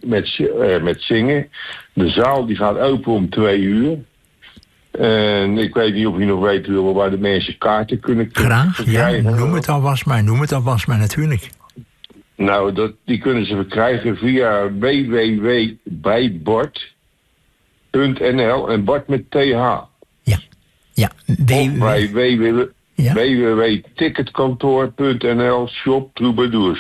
met zingen. De zaal die gaat open om 2 uur. En ik weet niet of je nog weet waar de mensen kaarten kunnen Graag, ja. Noem het alvast maar natuurlijk. Nou, die kunnen ze verkrijgen via www.bijbord.nl en Bart met TH. Ja. Of bij www.ticketkantoor.nl shop Troubadours.